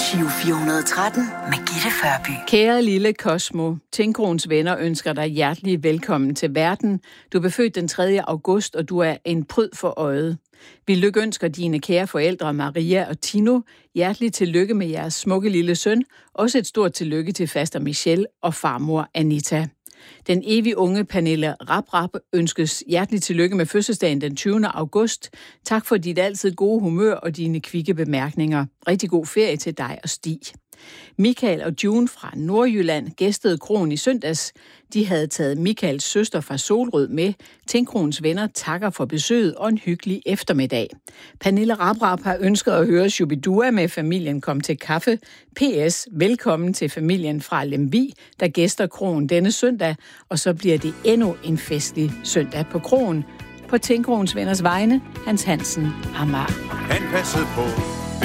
Giro 413 med Gitte Førby. Kære lille Cosmo, Tinkroens venner ønsker dig hjertelig velkommen til verden. Du er født den 3. august, og du er en pryd for øjet. Vi lykønsker dine kære forældre Maria og Tino. Hjertelig tillykke med jeres smukke lille søn. Også et stort tillykke til faster Michelle og farmor Anita. Den evig unge Pernille Rabrap ønskes hjertelig tillykke med fødselsdagen den 20. august. Tak for dit altid gode humør og dine kvikke bemærkninger. Rigtig god ferie til dig og Stig. Michael og June fra Nordjylland gæstede kroen i søndags. De havde taget Michaels søster fra Solrød med. Tinkroens venner takker for besøget og en hyggelig eftermiddag. Pernille Rabrap har ønsket at høre Shubidua med familien Kom til kaffe. PS. Velkommen til familien fra Lemvig, der gæster kroen denne søndag. Og så bliver det endnu en festlig søndag på kroen. På Tinkroens venners vegne, Hans Hansen, Amager. Han passede på